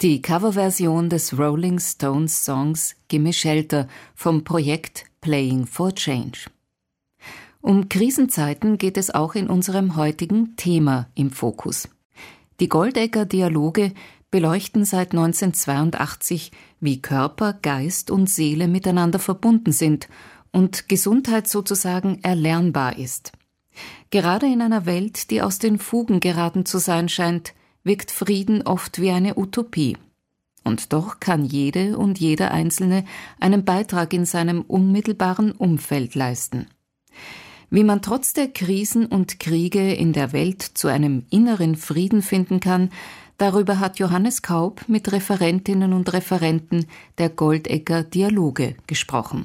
Die Coverversion des Rolling Stones Songs Gimme Shelter vom Projekt Playing for Change. Um Krisenzeiten geht es auch in unserem heutigen Thema im Fokus. Die Goldegger-Dialoge beleuchten seit 1982, wie Körper, Geist und Seele miteinander verbunden sind und Gesundheit sozusagen erlernbar ist. Gerade in einer Welt, die aus den Fugen geraten zu sein scheint, wirkt Frieden oft wie eine Utopie. Und doch kann jede und jeder Einzelne einen Beitrag in seinem unmittelbaren Umfeld leisten. Wie man trotz der Krisen und Kriege in der Welt zu einem inneren Frieden finden kann, darüber hat Johannes Kaup mit Referentinnen und Referenten der Goldegger-Dialoge gesprochen.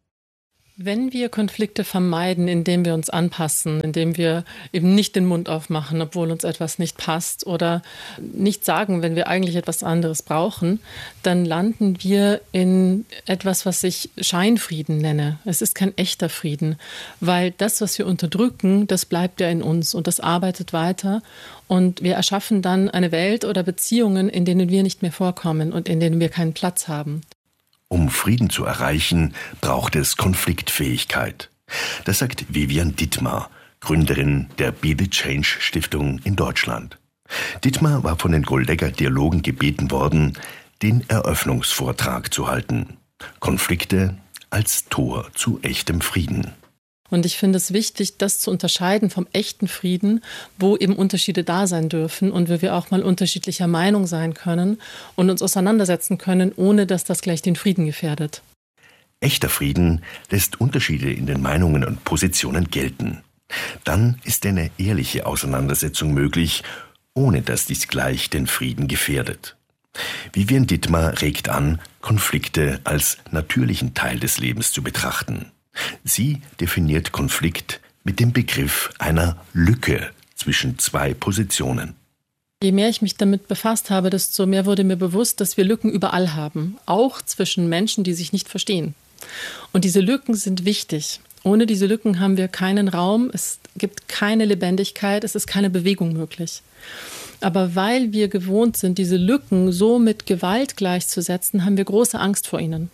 Wenn wir Konflikte vermeiden, indem wir uns anpassen, indem wir eben nicht den Mund aufmachen, obwohl uns etwas nicht passt oder nicht sagen, wenn wir eigentlich etwas anderes brauchen, dann landen wir in etwas, was ich Scheinfrieden nenne. Es ist kein echter Frieden, weil das, was wir unterdrücken, das bleibt ja in uns und das arbeitet weiter und wir erschaffen dann eine Welt oder Beziehungen, in denen wir nicht mehr vorkommen und in denen wir keinen Platz haben. Um Frieden zu erreichen, braucht es Konfliktfähigkeit. Das sagt Vivian Dittmar, Gründerin der Be the Change Stiftung in Deutschland. Dittmar war von den Goldegger-Dialogen gebeten worden, den Eröffnungsvortrag zu halten. Konflikte als Tor zu echtem Frieden. Und ich finde es wichtig, das zu unterscheiden vom echten Frieden, wo eben Unterschiede da sein dürfen und wo wir auch mal unterschiedlicher Meinung sein können und uns auseinandersetzen können, ohne dass das gleich den Frieden gefährdet. Echter Frieden lässt Unterschiede in den Meinungen und Positionen gelten. Dann ist eine ehrliche Auseinandersetzung möglich, ohne dass dies gleich den Frieden gefährdet. Vivian Dittmar regt an, Konflikte als natürlichen Teil des Lebens zu betrachten. Sie definiert Konflikt mit dem Begriff einer Lücke zwischen zwei Positionen. Je mehr ich mich damit befasst habe, desto mehr wurde mir bewusst, dass wir Lücken überall haben, auch zwischen Menschen, die sich nicht verstehen. Und diese Lücken sind wichtig. Ohne diese Lücken haben wir keinen Raum, es gibt keine Lebendigkeit, es ist keine Bewegung möglich. Aber weil wir gewohnt sind, diese Lücken so mit Gewalt gleichzusetzen, haben wir große Angst vor ihnen.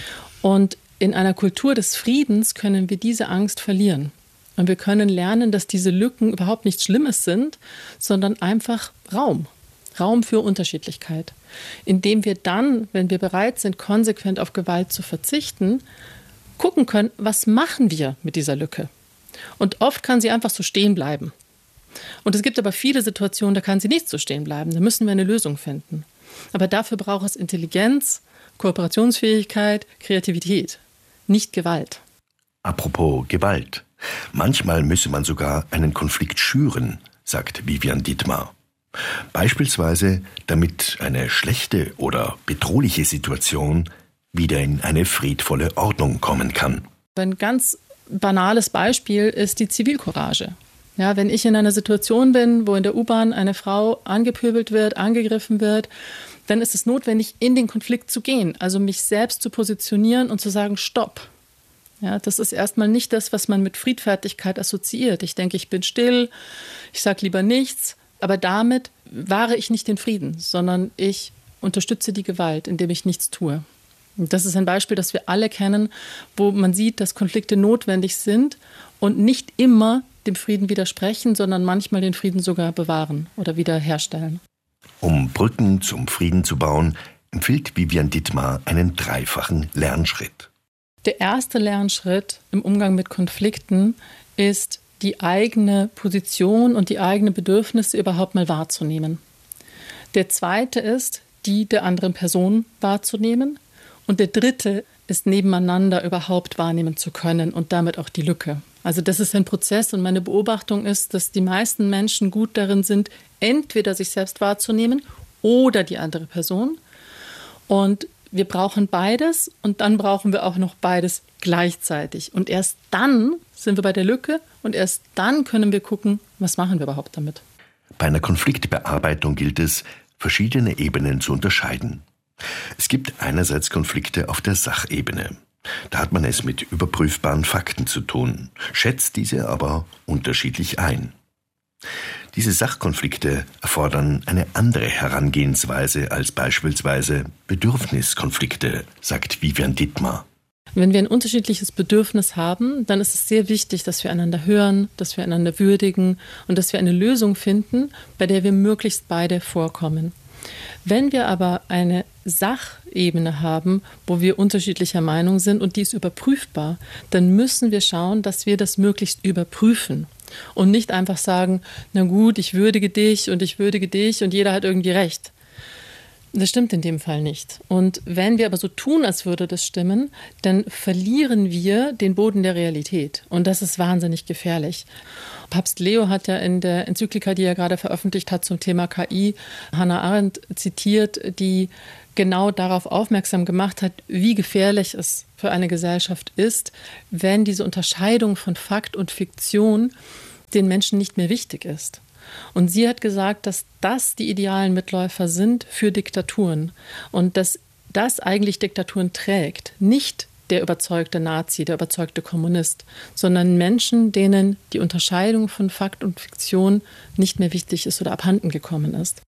Und in einer Kultur des Friedens können wir diese Angst verlieren. Und wir können lernen, dass diese Lücken überhaupt nichts Schlimmes sind, sondern einfach Raum. Raum für Unterschiedlichkeit. Indem wir dann, wenn wir bereit sind, konsequent auf Gewalt zu verzichten, gucken können, was machen wir mit dieser Lücke? Und oft kann sie einfach so stehen bleiben. Und es gibt aber viele Situationen, da kann sie nicht so stehen bleiben. Da müssen wir eine Lösung finden. Aber dafür braucht es Intelligenz, Kooperationsfähigkeit, Kreativität. Nicht Gewalt. Apropos Gewalt. Manchmal müsse man sogar einen Konflikt schüren, sagt Vivian Dittmar. Beispielsweise, damit eine schlechte oder bedrohliche Situation wieder in eine friedvolle Ordnung kommen kann. Ein ganz banales Beispiel ist die Zivilcourage. Ja, wenn ich in einer Situation bin, wo in der U-Bahn eine Frau angepöbelt wird, angegriffen wird, dann ist es notwendig, in den Konflikt zu gehen, also mich selbst zu positionieren und zu sagen, stopp. Ja, das ist erstmal nicht das, was man mit Friedfertigkeit assoziiert. Ich denke, ich bin still, ich sage lieber nichts, aber damit wahre ich nicht den Frieden, sondern ich unterstütze die Gewalt, indem ich nichts tue. Und das ist ein Beispiel, das wir alle kennen, wo man sieht, dass Konflikte notwendig sind und nicht immer dem Frieden widersprechen, sondern manchmal den Frieden sogar bewahren oder wiederherstellen. Um Brücken zum Frieden zu bauen, empfiehlt Vivian Dittmar einen dreifachen Lernschritt. Der erste Lernschritt im Umgang mit Konflikten ist, die eigene Position und die eigenen Bedürfnisse überhaupt mal wahrzunehmen. Der zweite ist, die der anderen Person wahrzunehmen. Und der dritte ist, nebeneinander überhaupt wahrnehmen zu können und damit auch die Lücke. Also das ist ein Prozess und meine Beobachtung ist, dass die meisten Menschen gut darin sind, entweder sich selbst wahrzunehmen oder die andere Person. Und wir brauchen beides und dann brauchen wir auch noch beides gleichzeitig. Und erst dann sind wir bei der Lücke und erst dann können wir gucken, was machen wir überhaupt damit. Bei einer Konfliktbearbeitung gilt es, verschiedene Ebenen zu unterscheiden. Es gibt einerseits Konflikte auf der Sachebene. Da hat man es mit überprüfbaren Fakten zu tun, schätzt diese aber unterschiedlich ein. Diese Sachkonflikte erfordern eine andere Herangehensweise als beispielsweise Bedürfniskonflikte, sagt Vivian Dittmar. Wenn wir ein unterschiedliches Bedürfnis haben, dann ist es sehr wichtig, dass wir einander hören, dass wir einander würdigen und dass wir eine Lösung finden, bei der wir möglichst beide vorkommen. Wenn wir aber eine Sachebene haben, wo wir unterschiedlicher Meinung sind und die ist überprüfbar, dann müssen wir schauen, dass wir das möglichst überprüfen und nicht einfach sagen, na gut, ich würdige dich und jeder hat irgendwie recht. Das stimmt in dem Fall nicht. Und wenn wir aber so tun, als würde das stimmen, dann verlieren wir den Boden der Realität. Und das ist wahnsinnig gefährlich. Papst Leo hat ja in der Enzyklika, die er gerade veröffentlicht hat zum Thema KI, Hannah Arendt zitiert, die genau darauf aufmerksam gemacht hat, wie gefährlich es für eine Gesellschaft ist, wenn diese Unterscheidung von Fakt und Fiktion den Menschen nicht mehr wichtig ist. Und sie hat gesagt, dass das die idealen Mitläufer sind für Diktaturen und dass das eigentlich Diktaturen trägt. Nicht der überzeugte Nazi, der überzeugte Kommunist, sondern Menschen, denen die Unterscheidung von Fakt und Fiktion nicht mehr wichtig ist oder abhanden gekommen ist.